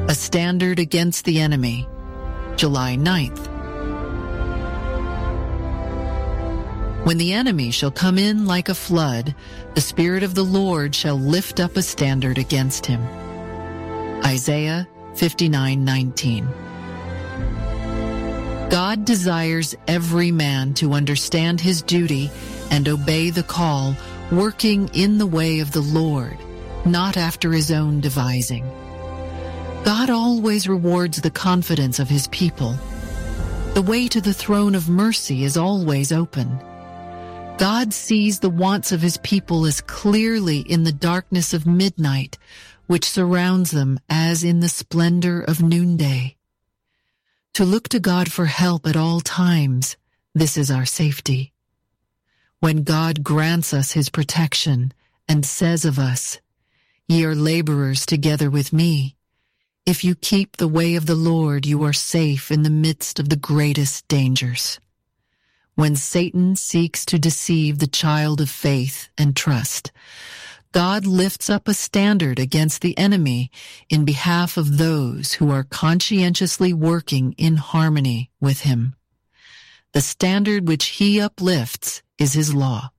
A Standard Against the Enemy, July 9th. When the enemy shall come in like a flood, the Spirit of the Lord shall lift up a standard against him. Isaiah 59:19. God desires every man to understand his duty and obey the call, working in the way of the Lord, not after his own devising. God always rewards the confidence of his people. The way to the throne of mercy is always open. God sees the wants of his people as clearly in the darkness of midnight, which surrounds them as in the splendor of noonday. To look to God for help at all times, this is our safety. When God grants us his protection and says of us, "Ye are laborers together with me," if you keep the way of the Lord, you are safe in the midst of the greatest dangers. When Satan seeks to deceive the child of faith and trust, God lifts up a standard against the enemy in behalf of those who are conscientiously working in harmony with him. The standard which he uplifts is his law.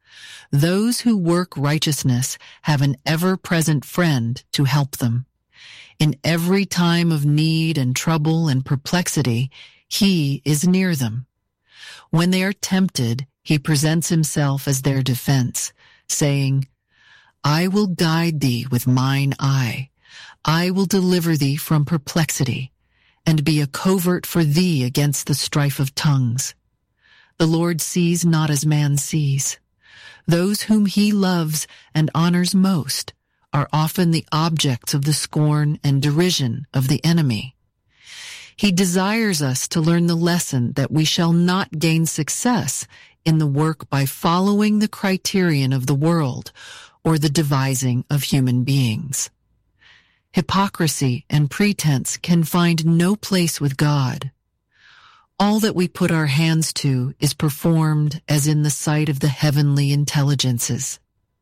Those who work righteousness have an ever-present friend to help them. In every time of need and trouble and perplexity, he is near them. When they are tempted, he presents himself as their defense, saying, "I will guide thee with mine eye. I will deliver thee from perplexity, and be a covert for thee against the strife of tongues." The Lord sees not as man sees. Those whom he loves and honors most are often the objects of the scorn and derision of the enemy. He desires us to learn the lesson that we shall not gain success in the work by following the criterion of the world or the devising of human beings. Hypocrisy and pretense can find no place with God. All that we put our hands to is performed as in the sight of the heavenly intelligences.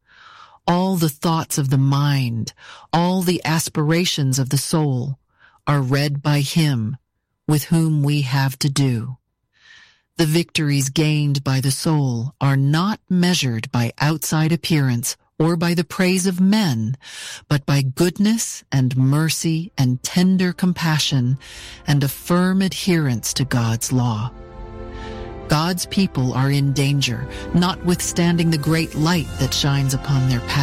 All the thoughts of the mind, all the aspirations of the soul, are read by him with whom we have to do. The victories gained by the soul are not measured by outside appearance or by the praise of men, but by goodness and mercy and tender compassion and a firm adherence to God's law. God's people are in danger, notwithstanding the great light that shines upon their path.